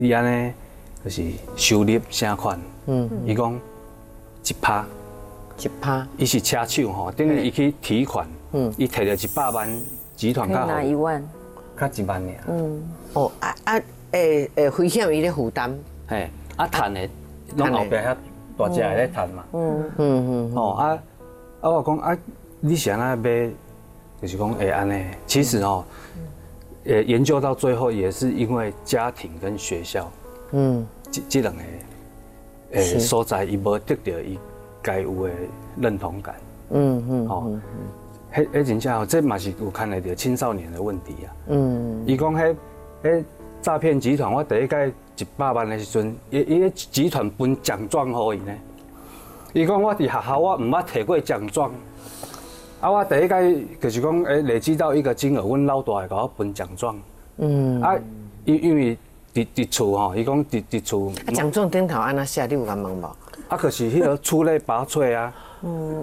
伊安尼就是收入啥款？伊讲1%，伊是车手吼，等于伊去提款，伊摕到100万，集团较好， 拿1万， 较1万尔。 危险伊咧负担， 嘿，赚的，拢后壁遐大只的咧赚嘛。我讲你是安那买，就是讲会安尼。其实研究到最后也是因为家庭跟学校，这两个所在，伊无得到伊该有的认同感。迄真正这嘛是有看得到青少年的问题啊。伊讲迄诈骗集团，我第一届100万的时阵，伊个集团分奖状互伊呢。伊讲我伫学校我毋捌摕过奖状。我第一届就是讲，累积到一个金额，阮老大会甲我分奖状。因为伫厝吼，伊讲伫厝。 奖状顶头安那写，你有甲问无？ 可是迄个出类拔萃啊。